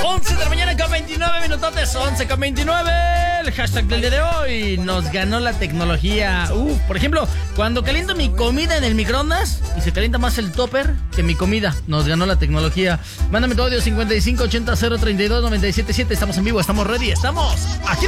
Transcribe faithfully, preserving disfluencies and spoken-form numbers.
once de la mañana con veintinueve minutotes, once con veintinueve. El hashtag del día de hoy: nos ganó la tecnología. Uh, por ejemplo, cuando caliento mi comida en el microondas y se calienta más el topper que mi comida, nos ganó la tecnología. Mándame tu audio cincuenta y cinco ochenta cero treinta y dos noventa y siete siete. Estamos en vivo, estamos ready, estamos aquí.